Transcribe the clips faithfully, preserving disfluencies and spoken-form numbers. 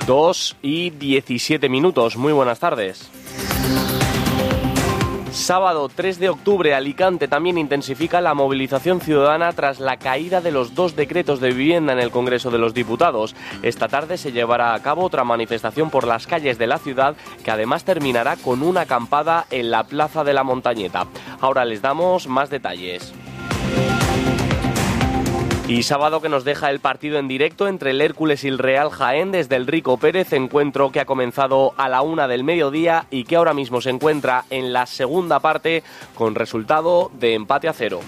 dos y diecisiete minutos. Muy buenas tardes. Sábado tres de octubre, Alicante también intensifica la movilización ciudadana tras la caída de los dos decretos de vivienda en el Congreso de los Diputados. Esta tarde se llevará a cabo otra manifestación por las calles de la ciudad, que además terminará con una acampada en la Plaza de la Montañeta. Ahora les damos más detalles. Y sábado que nos deja el partido en directo entre el Hércules y el Real Jaén desde el Rico Pérez, encuentro que ha comenzado a la una del mediodía y que ahora mismo se encuentra en la segunda parte con resultado de empate a cero.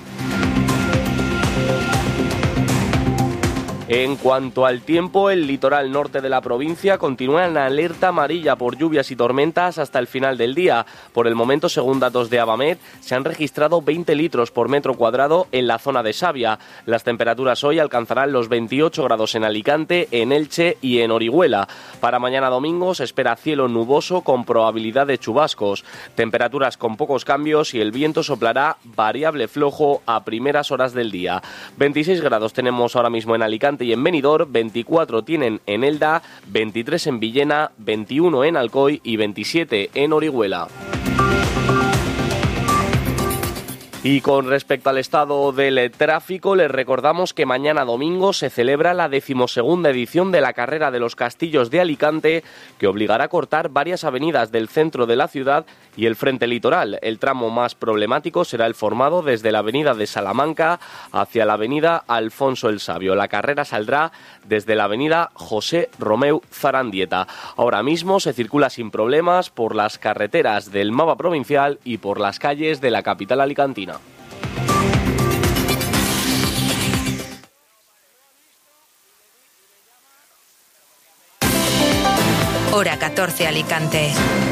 En cuanto al tiempo, el litoral norte de la provincia continúa en alerta amarilla por lluvias y tormentas hasta el final del día. Por el momento, según datos de Abamet, se han registrado veinte litros por metro cuadrado en la zona de Xavia. Las temperaturas hoy alcanzarán los veintiocho grados en Alicante, en Elche y en Orihuela. Para mañana domingo se espera cielo nuboso con probabilidad de chubascos. Temperaturas con pocos cambios y el viento soplará variable flojo a primeras horas del día. veintiséis grados tenemos ahora mismo en Alicante y en Benidorm, veinticuatro tienen en Elda, veintitrés en Villena, veintiuno en Alcoy y veintisiete en Orihuela. Y con respecto al estado del tráfico, les recordamos que mañana domingo se celebra la decimosegunda edición de la Carrera de los Castillos de Alicante, que obligará a cortar varias avenidas del centro de la ciudad y el frente litoral. El tramo más problemático será el formado desde la avenida de Salamanca hacia la avenida Alfonso el Sabio. La carrera saldrá desde la avenida José Romeu Zarandieta. Ahora mismo se circula sin problemas por las carreteras del mapa provincial y por las calles de la capital alicantina. Hora catorce, Alicante.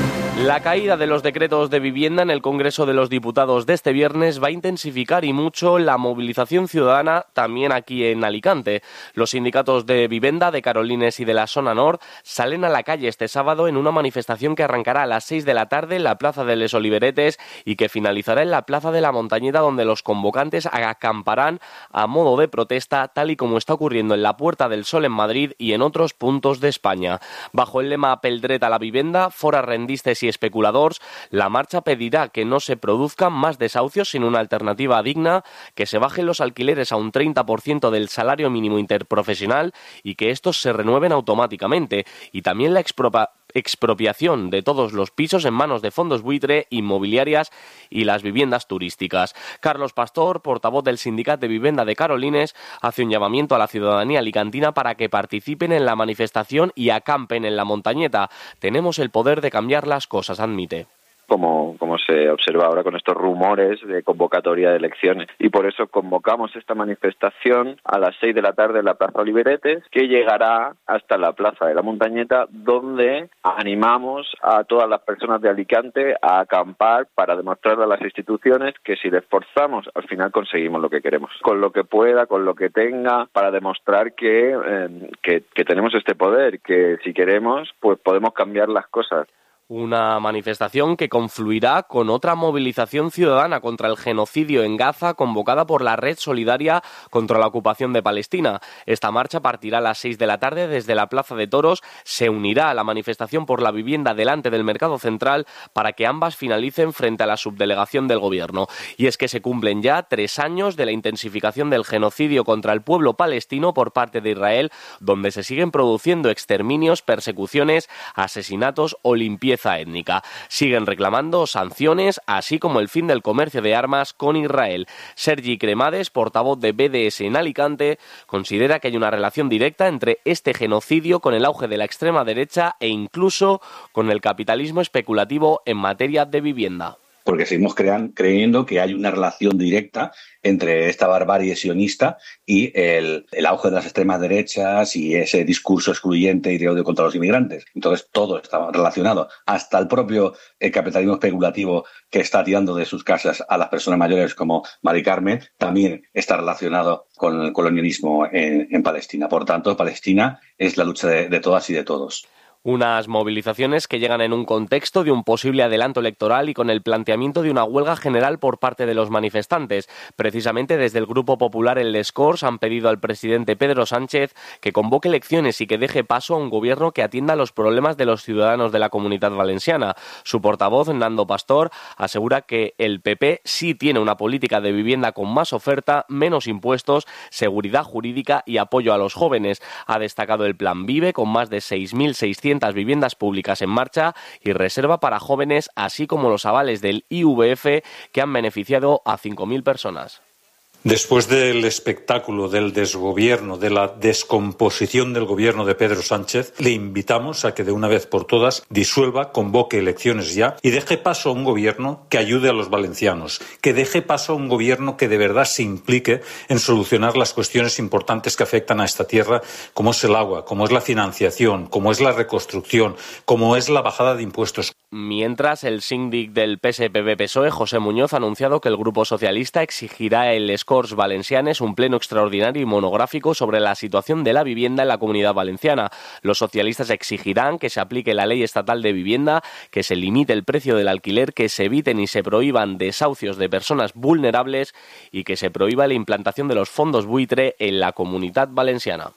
La caída de los decretos de vivienda en el Congreso de los Diputados de este viernes va a intensificar y mucho la movilización ciudadana también aquí en Alicante. Los sindicatos de vivienda de Carolines y de la Zona Nord salen a la calle este sábado en una manifestación que arrancará a las seis de la tarde en la Plaza de Les Oliveretes y que finalizará en la Plaza de la Montañeta, donde los convocantes acamparán a modo de protesta, tal y como está ocurriendo en la Puerta del Sol en Madrid y en otros puntos de España. Bajo el lema Pel dret a la vivenda, fora rendistes y especuladors, la marcha pedirá que no se produzcan más desahucios sin una alternativa digna, que se bajen los alquileres a un treinta por ciento del salario mínimo interprofesional y que estos se renueven automáticamente, y también la expropia expropiación de todos los pisos en manos de fondos buitre, inmobiliarias y las viviendas turísticas. Carlos Pastor, portavoz del Sindicat de Vivienda de Carolines, hace un llamamiento a la ciudadanía alicantina para que participen en la manifestación y acampen en la Montañeta. Tenemos el poder de cambiar las cosas, admite. Como, como se observa ahora con estos rumores de convocatoria de elecciones. Y por eso convocamos esta manifestación a las seis de la tarde en la Plaza Oliveretes, que llegará hasta la Plaza de la Montañeta, donde animamos a todas las personas de Alicante a acampar para demostrar a las instituciones que si les forzamos, al final conseguimos lo que queremos. Con lo que pueda, con lo que tenga, para demostrar que, eh, que, que tenemos este poder, que si queremos, pues podemos cambiar las cosas. Una manifestación que confluirá con otra movilización ciudadana contra el genocidio en Gaza convocada por la Red Solidaria contra la Ocupación de Palestina. Esta marcha partirá a las seis de la tarde desde la Plaza de Toros, se unirá a la manifestación por la vivienda delante del Mercado Central para que ambas finalicen frente a la subdelegación del Gobierno. Y es que se cumplen ya tres años de la intensificación del genocidio contra el pueblo palestino por parte de Israel, donde se siguen produciendo exterminios, persecuciones, asesinatos o limpieza étnica. Siguen reclamando sanciones, así como el fin del comercio de armas con Israel. Sergi Cremades, portavoz de B D S en Alicante, considera que hay una relación directa entre este genocidio con el auge de la extrema derecha e incluso con el capitalismo especulativo en materia de vivienda. Porque seguimos crean, creyendo que hay una relación directa entre esta barbarie sionista y el, el auge de las extremas derechas y ese discurso excluyente y de odio contra los inmigrantes. Entonces todo está relacionado. Hasta el propio el capitalismo especulativo que está tirando de sus casas a las personas mayores como Mari Carmen también está relacionado con el colonialismo en, en Palestina. Por tanto, Palestina es la lucha de, de todas y de todos. Unas movilizaciones que llegan en un contexto de un posible adelanto electoral y con el planteamiento de una huelga general por parte de los manifestantes. Precisamente desde el Grupo Popular en Les Corts han pedido al presidente Pedro Sánchez que convoque elecciones y que deje paso a un gobierno que atienda los problemas de los ciudadanos de la Comunidad Valenciana. Su portavoz, Nando Pastor, asegura que el P P sí tiene una política de vivienda con más oferta, menos impuestos, seguridad jurídica y apoyo a los jóvenes. Ha destacado el Plan Vive con más de seis mil seiscientas viviendas públicas en marcha y reserva para jóvenes, así como los avales del I V F que han beneficiado a cinco mil personas. Después del espectáculo del desgobierno, de la descomposición del gobierno de Pedro Sánchez, le invitamos a que de una vez por todas disuelva, convoque elecciones ya y deje paso a un gobierno que ayude a los valencianos, que deje paso a un gobierno que de verdad se implique en solucionar las cuestiones importantes que afectan a esta tierra, como es el agua, como es la financiación, como es la reconstrucción, como es la bajada de impuestos. Mientras, el síndic del P S P B-P S O E, José Muñoz, ha anunciado que el Grupo Socialista exigirá el Corts Valencianes un pleno extraordinario y monográfico sobre la situación de la vivienda en la Comunidad Valenciana. Los socialistas exigirán que se aplique la ley estatal de vivienda, que se limite el precio del alquiler, que se eviten y se prohíban desahucios de personas vulnerables y que se prohíba la implantación de los fondos buitre en la Comunidad Valenciana.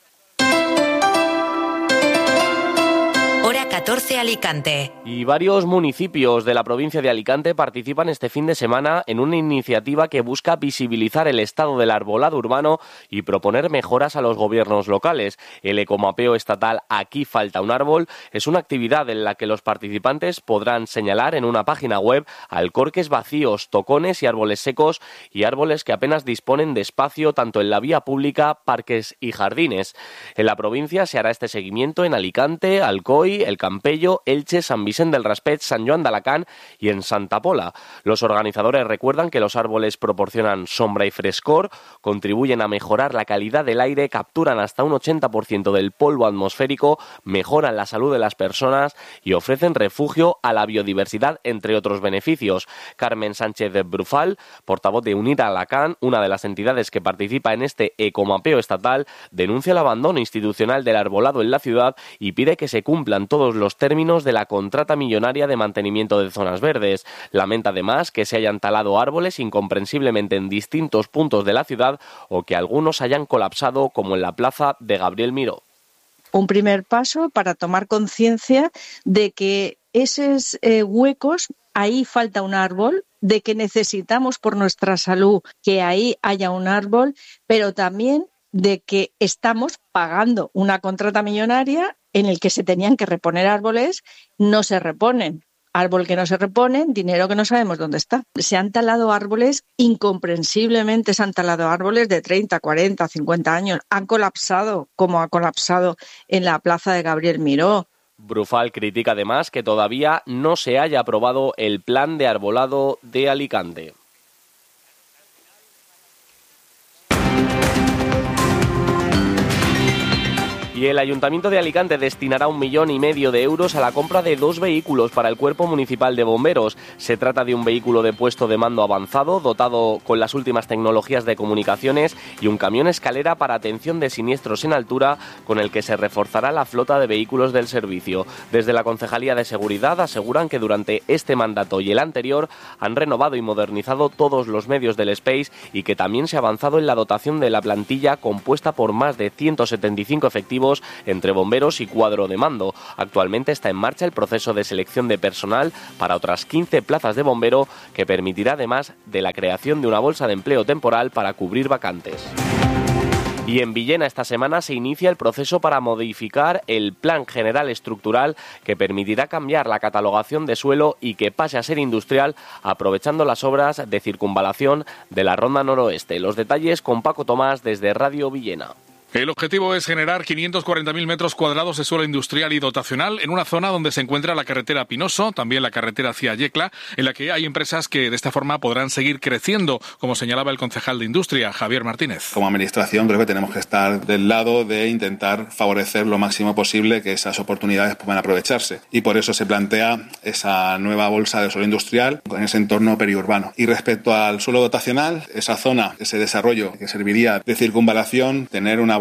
Hora catorce Alicante. Y varios municipios de la provincia de Alicante participan este fin de semana en una iniciativa que busca visibilizar el estado del arbolado urbano y proponer mejoras a los gobiernos locales. El ecomapeo estatal Aquí falta un árbol es una actividad en la que los participantes podrán señalar en una página web alcorques vacíos, tocones y árboles secos y árboles que apenas disponen de espacio tanto en la vía pública, parques y jardines. En la provincia se hará este seguimiento en Alicante, Alcoy, El Campello, Elche, San Vicente del Raspet, San Joan de Alacant y en Santa Pola. Los organizadores recuerdan que los árboles proporcionan sombra y frescor, contribuyen a mejorar la calidad del aire, capturan hasta un ochenta por ciento del polvo atmosférico, mejoran la salud de las personas y ofrecen refugio a la biodiversidad, entre otros beneficios. Carmen Sánchez de Brufal, portavoz de Unir Alacant, una de las entidades que participa en este ecomapeo estatal, denuncia el abandono institucional del arbolado en la ciudad y pide que se cumplan todos los términos de la contrata millonaria de mantenimiento de zonas verdes. Lamenta además que se hayan talado árboles incomprensiblemente en distintos puntos de la ciudad o que algunos hayan colapsado, como en la plaza de Gabriel Miró. Un primer paso para tomar conciencia de que esos eh, huecos, ahí falta un árbol, de que necesitamos por nuestra salud que ahí haya un árbol, pero también de que estamos pagando una contrata millonaria en el que se tenían que reponer árboles, no se reponen. Árbol que no se repone, dinero que no sabemos dónde está. Se han talado árboles, incomprensiblemente se han talado árboles de treinta, cuarenta, cincuenta años. Han colapsado, como ha colapsado en la plaza de Gabriel Miró. Brufal critica además que todavía no se haya aprobado el plan de arbolado de Alicante. Y el Ayuntamiento de Alicante destinará un millón y medio de euros a la compra de dos vehículos para el Cuerpo Municipal de Bomberos. Se trata de un vehículo de puesto de mando avanzado, dotado con las últimas tecnologías de comunicaciones, y un camión escalera para atención de siniestros en altura, con el que se reforzará la flota de vehículos del servicio. Desde la Concejalía de Seguridad aseguran que durante este mandato y el anterior han renovado y modernizado todos los medios del Space y que también se ha avanzado en la dotación de la plantilla, compuesta por más de ciento setenta y cinco efectivos entre bomberos y cuadro de mando. Actualmente está en marcha el proceso de selección de personal para otras quince plazas de bombero, que permitirá además de la creación de una bolsa de empleo temporal para cubrir vacantes. Y en Villena esta semana se inicia el proceso para modificar el Plan General Estructural, que permitirá cambiar la catalogación de suelo y que pase a ser industrial, aprovechando las obras de circunvalación de la Ronda Noroeste. Los detalles con Paco Tomás desde Radio Villena. El objetivo es generar quinientos cuarenta mil metros cuadrados de suelo industrial y dotacional en una zona donde se encuentra la carretera Pinoso, también la carretera hacia Yecla, en la que hay empresas que de esta forma podrán seguir creciendo, como señalaba el concejal de Industria, Javier Martínez. Como administración creo que tenemos que estar del lado de intentar favorecer lo máximo posible que esas oportunidades puedan aprovecharse, y por eso se plantea esa nueva bolsa de suelo industrial en ese entorno periurbano. Y respecto al suelo dotacional, esa zona, ese desarrollo que serviría de circunvalación, tener una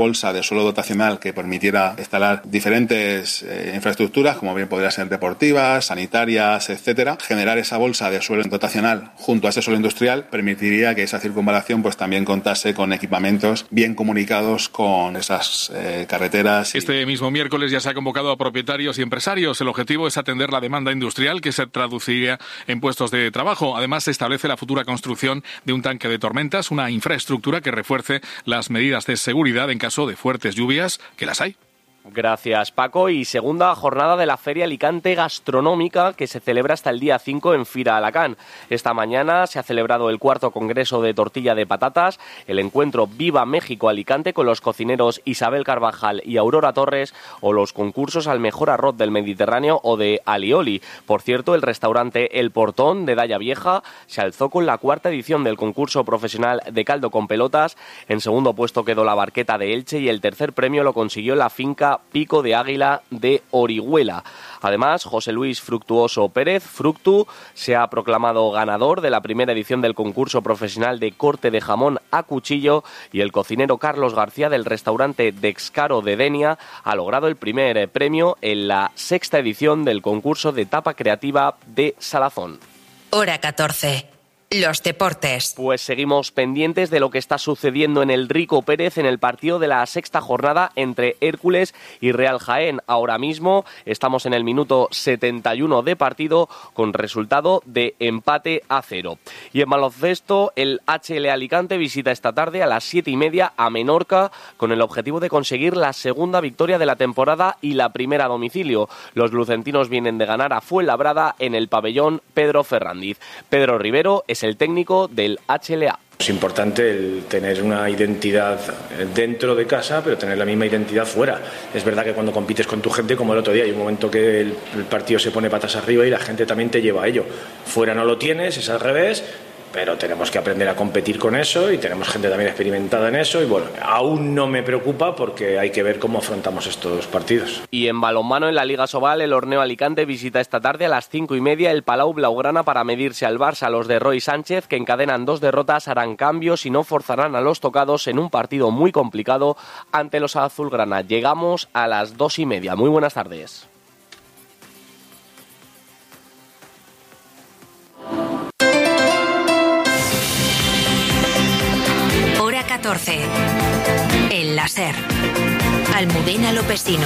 bolsa de suelo dotacional que permitiera instalar diferentes eh, infraestructuras, como bien podría ser deportivas, sanitarias, etcétera. Generar esa bolsa de suelo dotacional junto a ese suelo industrial permitiría que esa circunvalación pues también contase con equipamientos bien comunicados con esas eh, carreteras. Y... Este mismo miércoles ya se ha convocado a propietarios y empresarios. El objetivo es atender la demanda industrial que se traduciría en puestos de trabajo. Además, se establece la futura construcción de un tanque de tormentas, una infraestructura que refuerce las medidas de seguridad en caso de fuertes lluvias, que las hay. Gracias, Paco. Y segunda jornada de la Feria Alicante Gastronómica, que se celebra hasta el día cinco en Fira Alacant. Esta mañana se ha celebrado el cuarto congreso de tortilla de patatas, el encuentro Viva México Alicante con los cocineros Isabel Carvajal y Aurora Torres, o los concursos al mejor arroz del Mediterráneo o de Alioli. Por cierto, el restaurante El Portón de Daya Vieja se alzó con la cuarta edición del concurso profesional de caldo con pelotas. En segundo puesto quedó la Barqueta de Elche y el tercer premio lo consiguió la finca Pico de Águila de Orihuela. Además, José Luis Fructuoso Pérez, Fructu, se ha proclamado ganador de la primera edición del concurso profesional de corte de jamón a cuchillo, y el cocinero Carlos García del restaurante Dexcaro de Denia ha logrado el primer premio en la sexta edición del concurso de tapa creativa de Salazón. Hora catorce. Los deportes. Pues seguimos pendientes de lo que está sucediendo en el Rico Pérez en el partido de la sexta jornada entre Hércules y Real Jaén. Ahora mismo estamos en el minuto setenta y uno de partido con resultado de empate a cero. Y en baloncesto, el H L Alicante visita esta tarde a las siete y media a Menorca con el objetivo de conseguir la segunda victoria de la temporada y la primera a domicilio. Los lucentinos vienen de ganar a Fuenlabrada en el pabellón Pedro Ferrandiz. Pedro Rivero es el técnico del H L A. Es importante el tener una identidad dentro de casa, pero tener la misma identidad fuera. Es verdad que cuando compites con tu gente, como el otro día, hay un momento que el, el partido se pone patas arriba y la gente también te lleva a ello. Fuera no lo tienes, es al revés, pero tenemos que aprender a competir con eso y tenemos gente también experimentada en eso y bueno, aún no me preocupa porque hay que ver cómo afrontamos estos partidos. Y en balonmano, en la Liga Sobal, el Horneo Alicante visita esta tarde a las cinco y media el Palau Blaugrana para medirse al Barça. Los de Roy Sánchez, que encadenan dos derrotas, harán cambios y no forzarán a los tocados en un partido muy complicado ante los azulgrana. Llegamos a las dos y media. Muy buenas tardes. catorce. El láser. Almudena Lopesino.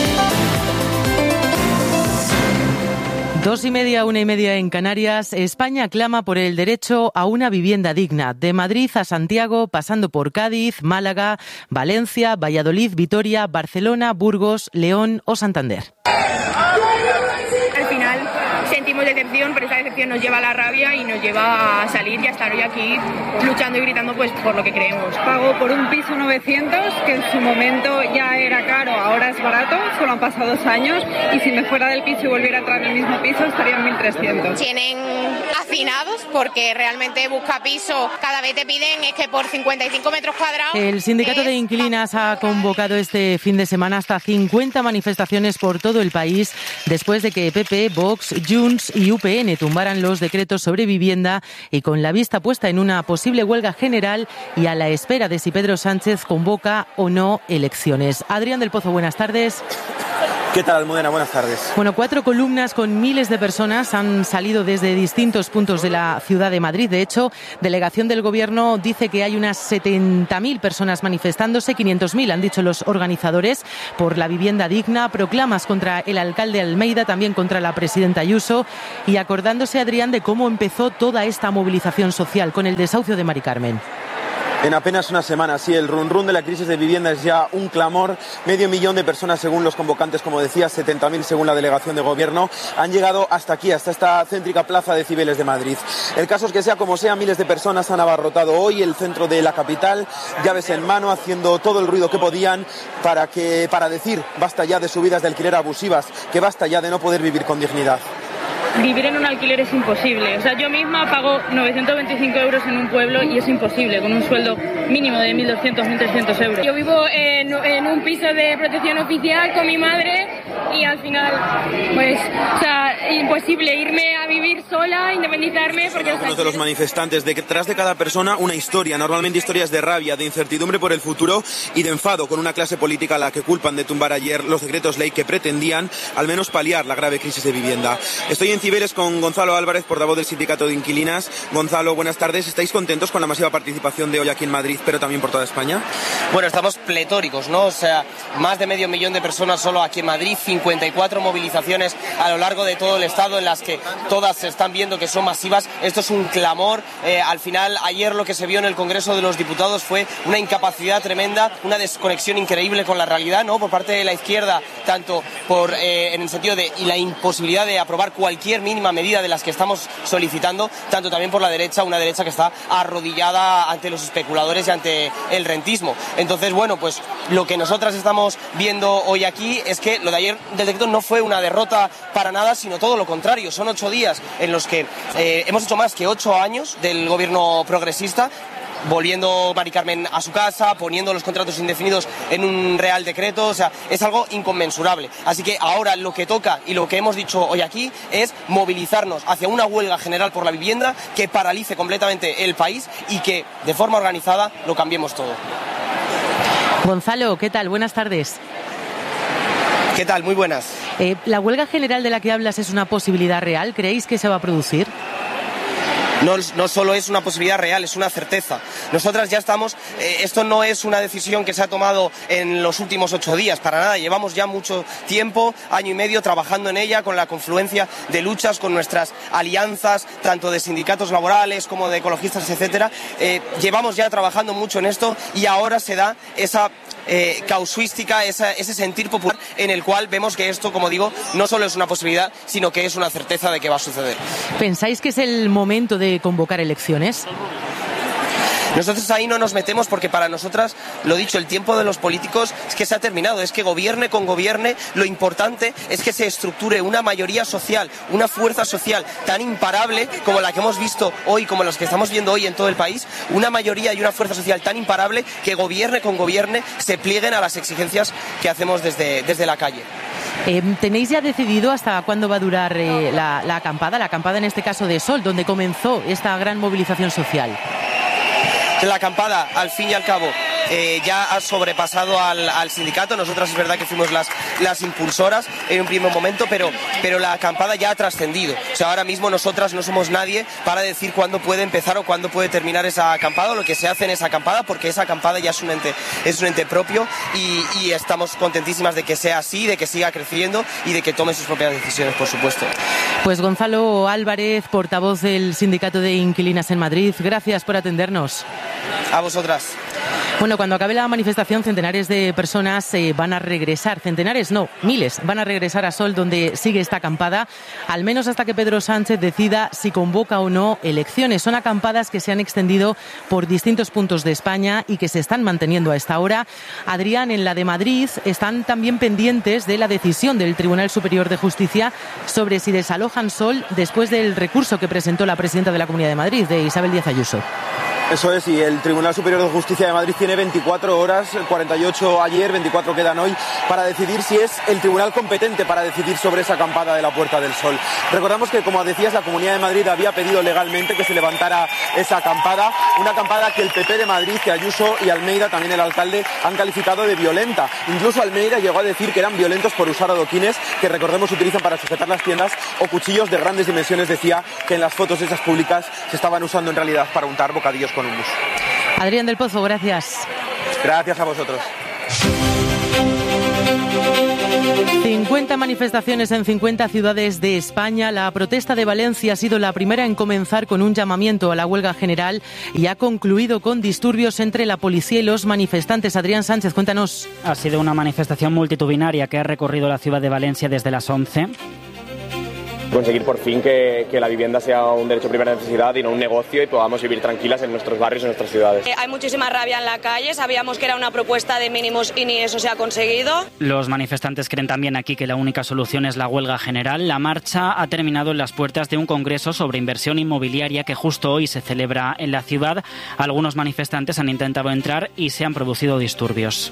Dos y media, una y media en Canarias. España clama por el derecho a una vivienda digna. De Madrid a Santiago, pasando por Cádiz, Málaga, Valencia, Valladolid, Vitoria, Barcelona, Burgos, León o Santander. Al final sentimos decepción, pero esa decepción nos lleva a la rabia y nos lleva a salir y a estar hoy aquí luchando y gritando pues por lo que creemos. Pago por un piso novecientos, que en su momento ya era caro, ahora es barato, solo han pasado dos años y si me fuera del piso y volviera a entrar en el mismo piso estaría en mil trescientos. Tienen hacinados porque realmente busca piso, cada vez te piden es que por cincuenta y cinco metros cuadrados. El sindicato de inquilinas ha convocado este fin de semana hasta cincuenta manifestaciones por todo el país después de que P P, Vox, Junts y U P N tumbaran los decretos sobre vivienda y con la vista puesta en una posible huelga general y a la espera de si Pedro Sánchez convoca o no elecciones. Adrián del Pozo, buenas tardes. ¿Qué tal, Almudena? Buenas tardes. Bueno, cuatro columnas con miles de personas han salido desde distintos puntos de la ciudad de Madrid. De hecho, delegación del Gobierno dice que hay unas setenta mil personas manifestándose, quinientos mil han dicho los organizadores, por la vivienda digna, proclamas contra el alcalde Almeida, también contra la presidenta Ayuso y acordándose, Adrián, de cómo empezó toda esta movilización social con el desahucio de Mari Carmen. En apenas una semana, sí, el run run de la crisis de vivienda es ya un clamor. Medio millón de personas, según los convocantes, como decía, setenta mil según la delegación de gobierno, han llegado hasta aquí, hasta esta céntrica plaza de Cibeles de Madrid. El caso es que sea como sea, miles de personas han abarrotado hoy el centro de la capital, llaves en mano, haciendo todo el ruido que podían para, que, para decir basta ya de subidas de alquiler abusivas, que basta ya de no poder vivir con dignidad. Vivir en un alquiler es imposible. O sea, yo misma pago novecientos veinticinco euros en un pueblo y es imposible con un sueldo mínimo de mil doscientos a mil trescientos euros. Yo vivo en, en un piso de protección oficial con mi madre y al final, pues, o sea, imposible irme a vivir sola, independizarme. Porque algunos de los manifestantes, detrás de cada persona una historia, normalmente historias de rabia, de incertidumbre por el futuro y de enfado con una clase política a la que culpan de tumbar ayer los decretos ley que pretendían al menos paliar la grave crisis de vivienda. Estoy en Ciberes con Gonzalo Álvarez, portavoz del Sindicato de Inquilinas. Gonzalo, buenas tardes. ¿Estáis contentos con la masiva participación de hoy aquí en Madrid, pero también por toda España? Bueno, estamos pletóricos, ¿no? O sea, más de medio millón de personas solo aquí en Madrid, cincuenta y cuatro movilizaciones a lo largo de todo el Estado en las que todas se están viendo que son masivas. Esto es un clamor. Eh, al final, ayer lo que se vio en el Congreso de los Diputados fue una incapacidad tremenda, una desconexión increíble con la realidad, ¿no? Por parte de la izquierda, tanto por eh, en el sentido de y la imposibilidad de aprobar cualquier mínima medida de las que estamos solicitando, tanto también por la derecha, una derecha que está arrodillada ante los especuladores y ante el rentismo. Entonces, bueno, pues lo que nosotras estamos viendo hoy aquí es que lo de ayer del decreto no fue una derrota para nada, sino todo lo contrario. Son ocho días en los que eh, hemos hecho más que ocho años del gobierno progresista, volviendo Mari Carmen a su casa, poniendo los contratos indefinidos en un real decreto. O sea, es algo inconmensurable. Así que ahora lo que toca y lo que hemos dicho hoy aquí es movilizarnos hacia una huelga general por la vivienda que paralice completamente el país y que de forma organizada lo cambiemos todo. Gonzalo, ¿qué tal? Buenas tardes. ¿Qué tal? Muy buenas. Eh, ¿La huelga general de la que hablas es una posibilidad real? ¿Creéis que se va a producir? No, no solo es una posibilidad real, es una certeza. Nosotras ya estamos, eh, esto no es una decisión que se ha tomado en los últimos ocho días, para nada. Llevamos ya mucho tiempo, año y medio, trabajando en ella, con la confluencia de luchas, con nuestras alianzas, tanto de sindicatos laborales como de ecologistas, etcétera. Eh, llevamos ya trabajando mucho en esto y ahora se da esa eh, casuística, esa, ese sentir popular en el cual vemos que esto, como digo, no solo es una posibilidad, sino que es una certeza de que va a suceder. ¿Pensáis que es el momento de convocar elecciones? Nosotros ahí no nos metemos porque para nosotras, lo dicho, el tiempo de los políticos es que se ha terminado, es que gobierne con gobierne, lo importante es que se estructure una mayoría social, una fuerza social tan imparable como la que hemos visto hoy, como las que estamos viendo hoy en todo el país, una mayoría y una fuerza social tan imparable que gobierne con gobierne se plieguen a las exigencias que hacemos desde, desde la calle. Eh, ¿Tenéis ya decidido hasta cuándo va a durar eh, la, la acampada? La acampada en este caso de Sol, donde comenzó esta gran movilización social. La acampada, al fin y al cabo, eh, ya ha sobrepasado al, al sindicato. Nosotras es verdad que fuimos las, las impulsoras en un primer momento, pero, pero la acampada ya ha trascendido. O sea, ahora mismo nosotras no somos nadie para decir cuándo puede empezar o cuándo puede terminar esa acampada o lo que se hace en esa acampada, porque esa acampada ya es un ente, es un ente propio y, y estamos contentísimas de que sea así, de que siga creciendo y de que tome sus propias decisiones, por supuesto. Pues Gonzalo Álvarez, portavoz del Sindicato de Inquilinas en Madrid, gracias por atendernos. A vosotras. Bueno, cuando acabe la manifestación, centenares de personas eh, van a regresar, centenares no, miles, van a regresar a Sol, donde sigue esta acampada, al menos hasta que Pedro Sánchez decida si convoca o no elecciones. Son acampadas que se han extendido por distintos puntos de España y que se están manteniendo a esta hora. Adrián, en la de Madrid, están también pendientes de la decisión del Tribunal Superior de Justicia sobre si desalojan Sol después del recurso que presentó la presidenta de la Comunidad de Madrid, de Isabel Díaz Ayuso. Eso es, y el Tribunal Superior de Justicia de Madrid tiene veinticuatro horas, cuarenta y ocho ayer, veinticuatro quedan hoy, para decidir si es el tribunal competente para decidir sobre esa acampada de la Puerta del Sol. Recordamos que, como decías, la Comunidad de Madrid había pedido legalmente que se levantara esa acampada, una acampada que el P P de Madrid, que Ayuso y Almeida, también el alcalde, han calificado de violenta. Incluso Almeida llegó a decir que eran violentos por usar adoquines, que recordemos utilizan para sujetar las tiendas, o cuchillos de grandes dimensiones. Decía que en las fotos esas públicas se estaban usando en realidad para untar bocadillos con hummus. Adrián del Pozo, gracias. Gracias a vosotros. cincuenta manifestaciones en cincuenta ciudades de España. La protesta de Valencia ha sido la primera en comenzar con un llamamiento a la huelga general y ha concluido con disturbios entre la policía y los manifestantes. Adrián Sánchez, cuéntanos. Ha sido una manifestación multitudinaria que ha recorrido la ciudad de Valencia desde las once. conseguir por fin que, que la vivienda sea un derecho de primera necesidad y no un negocio y podamos vivir tranquilas en nuestros barrios y en nuestras ciudades. Eh, hay muchísima rabia en la calle, sabíamos que era una propuesta de mínimos y ni eso se ha conseguido. Los manifestantes creen también aquí que la única solución es la huelga general. La marcha ha terminado en las puertas de un congreso sobre inversión inmobiliaria que justo hoy se celebra en la ciudad. Algunos manifestantes han intentado entrar y se han producido disturbios.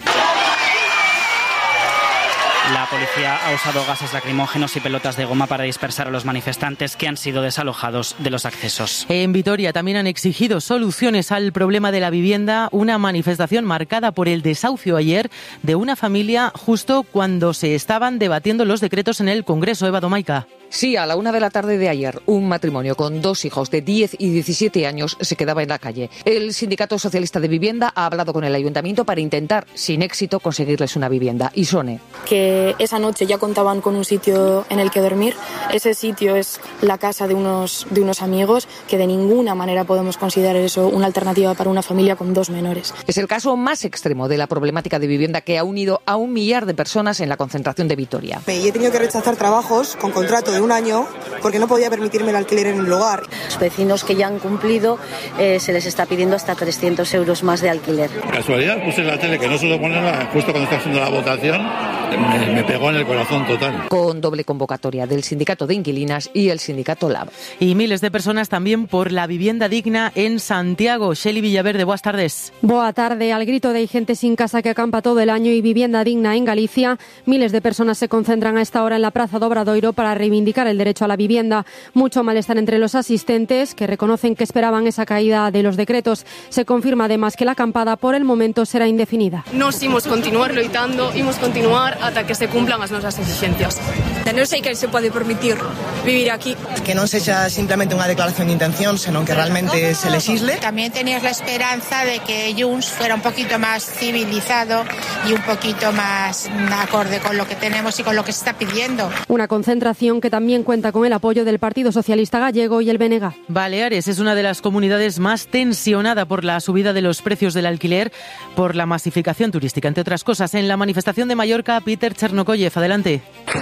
La policía ha usado gases lacrimógenos y pelotas de goma para dispersar a los manifestantes que han sido desalojados de los accesos. En Vitoria también han exigido soluciones al problema de la vivienda, una manifestación marcada por el desahucio ayer de una familia justo cuando se estaban debatiendo los decretos en el Congreso. Eva Domaica. Sí, a la una de la tarde de ayer, un matrimonio con dos hijos de diez y diecisiete años se quedaba en la calle. El Sindicato Socialista de Vivienda ha hablado con el Ayuntamiento para intentar, sin éxito, conseguirles una vivienda. Isone. Que esa noche ya contaban con un sitio en el que dormir. Ese sitio es la casa de unos, de unos amigos, que de ninguna manera podemos considerar eso una alternativa para una familia con dos menores. Es el caso más extremo de la problemática de vivienda que ha unido a un millar de personas en la concentración de Vitoria. Y he tenido que rechazar trabajos con contrato de un año porque no podía permitirme el alquiler en el hogar. Los vecinos que ya han cumplido eh, se les está pidiendo hasta trescientos euros más de alquiler. Casualidad, puse en la tele que no suelo ponerla justo cuando está haciendo la votación, me, me pegó en el corazón total. Con doble convocatoria del Sindicato de Inquilinas y el Sindicato Lab. Y miles de personas también por la vivienda digna en Santiago. Sheli Villaverde, buenas tardes. Boa tarde. Al grito de hay gente sin casa que acampa todo el año y vivienda digna en Galicia, miles de personas se concentran a esta hora en la Praza do Obradoiro para reivindicar el derecho a la vivienda. Mucho malestar entre los asistentes, que reconocen que esperaban esa caída de los decretos. Se confirma además que la acampada por el momento será indefinida. Nos imos continuar loitando, imos continuar ata que se cumplan as nosas exigencias. Non sei que se pode permitir vivir aquí. Que non sexa simplemente unha declaración de intención, senón que realmente se legisle. También tenías la esperanza de que Junts fuera un poquito más civilizado y un poquito más acorde con lo que tenemos y con lo que se está pidiendo. Una concentración que también cuenta con el apoyo del Partido Socialista Gallego y el B N G. Baleares es una de las comunidades más tensionada por la subida de los precios del alquiler, por la masificación turística, entre otras cosas. En la manifestación de Mallorca, Peter Chernokoyev, adelante.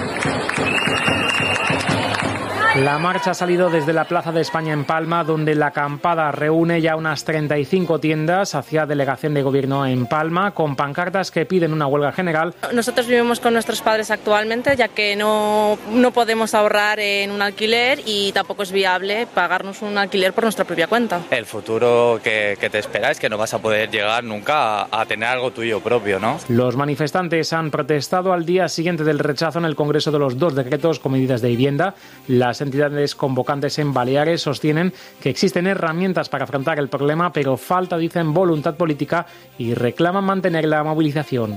La marcha ha salido desde la Plaza de España en Palma, donde la acampada reúne ya unas treinta y cinco tiendas hacia delegación de gobierno en Palma, con pancartas que piden una huelga general. Nosotros vivimos con nuestros padres actualmente, ya que no, no podemos ahorrar en un alquiler y tampoco es viable pagarnos un alquiler por nuestra propia cuenta. El futuro que, que te espera es que no vas a poder llegar nunca a, a tener algo tuyo propio, ¿no? Los manifestantes han protestado al día siguiente del rechazo en el Congreso de los dos decretos con medidas de vivienda. Las entidades convocantes en Baleares sostienen que existen herramientas para afrontar el problema, pero falta, dicen, voluntad política y reclaman mantener la movilización.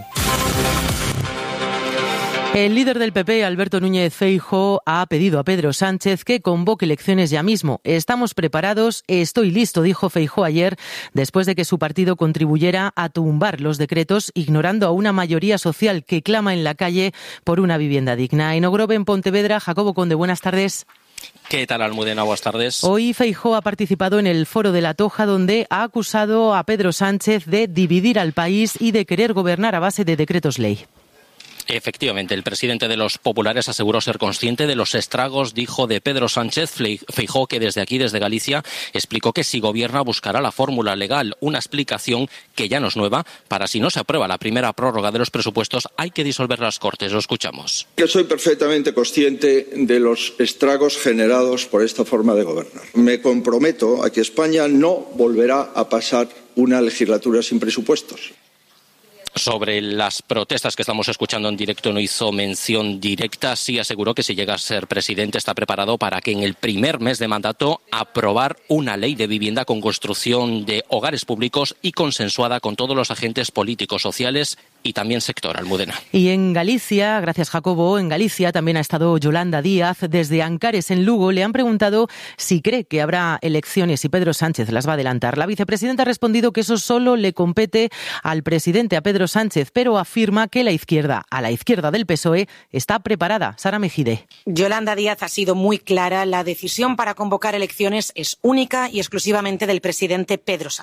El líder del P P, Alberto Núñez Feijóo, ha pedido a Pedro Sánchez que convoque elecciones ya mismo. Estamos preparados, estoy listo, dijo Feijóo ayer, después de que su partido contribuyera a tumbar los decretos, ignorando a una mayoría social que clama en la calle por una vivienda digna. En Ogrove, en Pontevedra, Jacobo Conde, buenas tardes. ¿Qué tal, Almudena? Buenas tardes. Hoy Feijóo ha participado en el Foro de la Toja, donde ha acusado a Pedro Sánchez de dividir al país y de querer gobernar a base de decretos ley. Efectivamente, el presidente de los populares aseguró ser consciente de los estragos, dijo, de Pedro Sánchez. Feijóo, que desde aquí, desde Galicia, explicó que si gobierna buscará la fórmula legal, una explicación que ya no es nueva. Para si no se aprueba la primera prórroga de los presupuestos, hay que disolver las Cortes. Lo escuchamos. Yo soy perfectamente consciente de los estragos generados por esta forma de gobernar. Me comprometo a que España no volverá a pasar una legislatura sin presupuestos. Sobre las protestas que estamos escuchando en directo no hizo mención directa, sí aseguró que si llega a ser presidente está preparado para que en el primer mes de mandato aprobar una ley de vivienda con construcción de hogares públicos y consensuada con todos los agentes políticos, sociales y también sector. Almudena. Y en Galicia, gracias Jacobo, en Galicia también ha estado Yolanda Díaz. Desde Ancares, en Lugo, le han preguntado si cree que habrá elecciones y Pedro Sánchez las va a adelantar. La vicepresidenta ha respondido que eso solo le compete al presidente, a Pedro Sánchez, pero afirma que la izquierda, a la izquierda del P S O E, está preparada. Sara Mejide. Yolanda Díaz ha sido muy clara. La decisión para convocar elecciones es única y exclusivamente del presidente Pedro Sánchez.